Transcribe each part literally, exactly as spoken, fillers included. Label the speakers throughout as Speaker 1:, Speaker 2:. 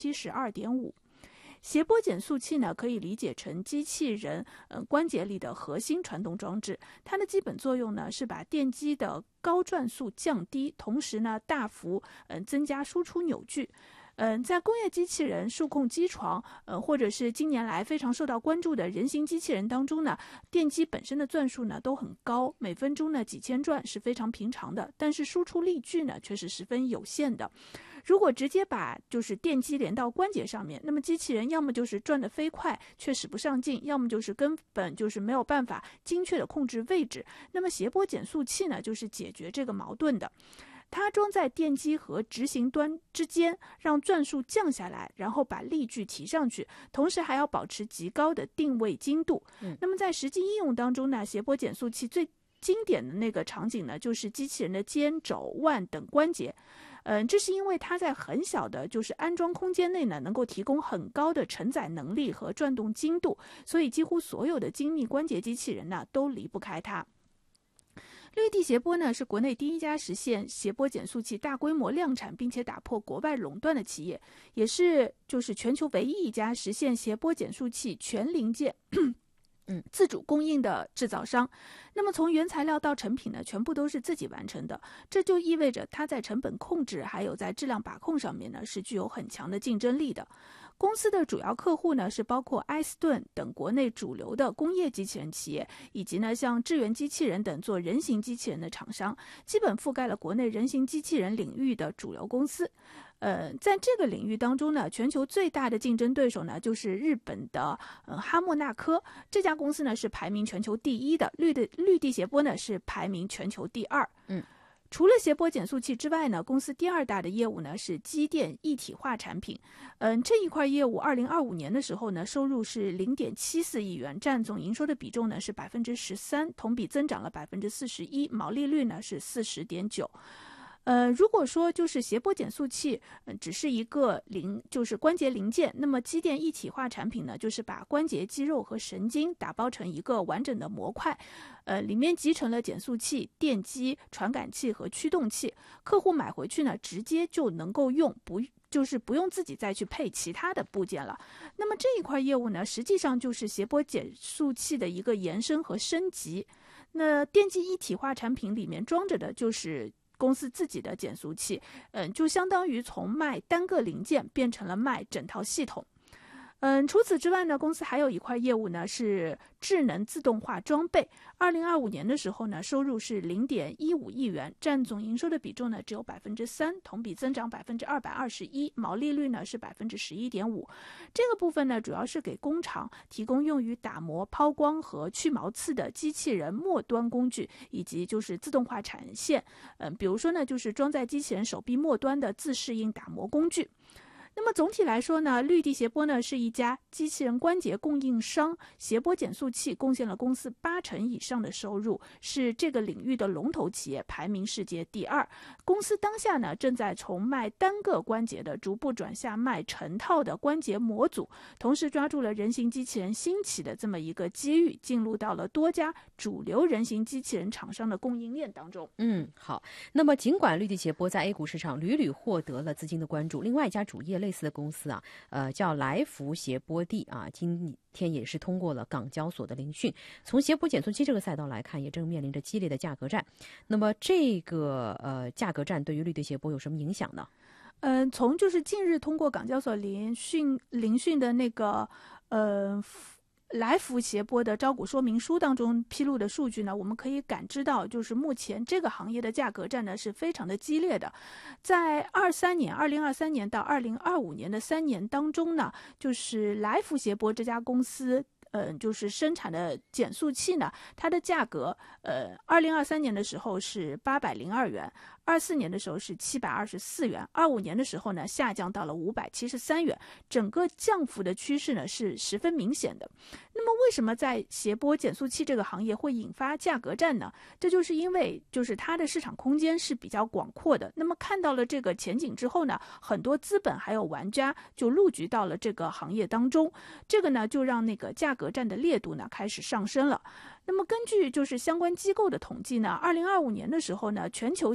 Speaker 1: 七十二点五。谐波减速器呢，可以理解成机器人呃关节里的核心传动装置。它的基本作用呢，是把电机的高转速降低，同时呢，大幅嗯、呃、增加输出扭矩。嗯，在工业机器人、数控机床，呃，或者是近年来非常受到关注的人形机器人当中呢，电机本身的转速呢都很高，每分钟呢几千转是非常平常的，但是输出力矩呢却是十分有限的。如果直接把就是电机连到关节上面，那么机器人要么就是转得飞快却使不上劲，要么就是根本就是没有办法精确的控制位置。那么谐波减速器呢，就是解决这个矛盾的。它装在电机和执行端之间，让转速降下来，然后把力矩提上去，同时还要保持极高的定位精度。嗯、那么在实际应用当中呢，谐波减速器最经典的那个场景呢，就是机器人的肩、肘、腕等关节。嗯，这是因为它在很小的就是安装空间内呢，能够提供很高的承载能力和转动精度，所以几乎所有的精密关节机器人呢，都离不开它。绿地谐波呢，是国内第一家实现谐波减速器大规模量产并且打破国外垄断的企业，也是就是全球唯一一家实现谐波减速器全零件嗯，自主供应的制造商。那么从原材料到成品呢，全部都是自己完成的，这就意味着它在成本控制还有在质量把控上面呢，是具有很强的竞争力的。公司的主要客户呢，是包括埃斯顿等国内主流的工业机器人企业，以及呢像智源机器人等做人形机器人的厂商，基本覆盖了国内人形机器人领域的主流公司。呃，在这个领域当中呢，全球最大的竞争对手呢，就是日本的呃哈莫纳科，这家公司呢是排名全球第一的，绿的绿地谐波呢是排名全球第二。嗯。除了谐波减速器之外呢，公司第二大的业务呢是机电一体化产品。嗯，这一块业务二零二五年的时候呢，收入是零点七四亿元，占总营收的比重呢是百分之十三，同比增长了百分之四十一，毛利率呢是四十点九。呃，如果说就是谐波减速器，呃，只是一个零，就是关节零件，那么机电一体化产品呢，就是把关节、肌肉和神经打包成一个完整的模块，呃，里面集成了减速器、电机、传感器和驱动器。客户买回去呢，直接就能够用，不就是不用自己再去配其他的部件了。那么这一块业务呢，实际上就是谐波减速器的一个延伸和升级。那电机一体化产品里面装着的就是公司自己的减速器，嗯，就相当于从卖单个零件变成了卖整套系统。嗯，除此之外呢，公司还有一块业务呢是智能自动化装备。二零二五年的时候呢，收入是零点一五亿元，占总营收的比重呢只有百分之三，同比增长百分之二百二十一，毛利率呢是百分之十一点五。这个部分呢，主要是给工厂提供用于打磨、抛光和去毛刺的机器人末端工具，以及就是自动化产线。嗯，比如说呢，就是装在机器人手臂末端的自适应打磨工具。那么总体来说呢，绿地谐波呢是一家机器人关节供应商，谐波减速器贡献了公司八成以上的收入，是这个领域的龙头企业，排名世界第二。公司当下呢正在从卖单个关节的逐步转向卖成套的关节模组，同时抓住了人形机器人兴起的这么一个机遇，进入到了多家主流人形机器人厂商的供应链当中。
Speaker 2: 嗯，好。那么尽管绿地谐波在 A 股市场屡屡获得了资金的关注，另外一家主业类似的公司啊，呃，叫来福谐波地啊，今天也是通过了港交所的聆讯。从谐波减速器这个赛道来看，也正面临着激烈的价格战。那么这个呃价格战对于绿地谐波有什么影响呢？
Speaker 1: 嗯、呃，从就是近日通过港交所聆讯聆讯的那个呃。来福谐波的招股说明书当中披露的数据呢，我们可以感知到，就是目前这个行业的价格战呢是非常的激烈的。在二三年、二零二三年到二零二五年的三年当中呢，就是来福谐波这家公司。嗯，就是生产的减速器呢，它的价格，呃，二零二三年的时候是八百零二元，二四年的时候是七百二十四元，二五年的时候呢下降到了五百七十三元，整个降幅的趋势呢是十分明显的。那么为什么在谐波减速器这个行业会引发价格战呢？这就是因为就是它的市场空间是比较广阔的。那么看到了这个前景之后呢，很多资本还有玩家就入局到了这个行业当中，这个呢就让那个价格战的烈度呢开始上升了。那么根据就是相关机构的统计呢，二零二五年的时候呢，全球谐波减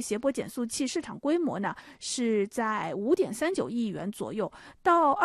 Speaker 1: 减速器市场规模呢是在五点三九亿元左右，到